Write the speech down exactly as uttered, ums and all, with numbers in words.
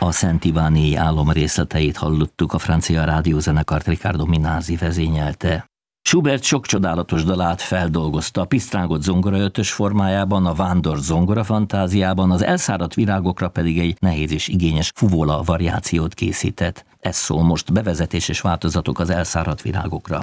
A Szent Ivániai álom részleteit hallottuk, a francia rádiózenekart Riccardo Minasi vezényelte. Schubert sok csodálatos dalát feldolgozta, a pisztrángott zongora ötös formájában, a vándor zongora fantáziában, az elszáradt virágokra pedig egy nehéz és igényes fuvola variációt készített. Ez szól most, bevezetés és változatok az elszáradt virágokra.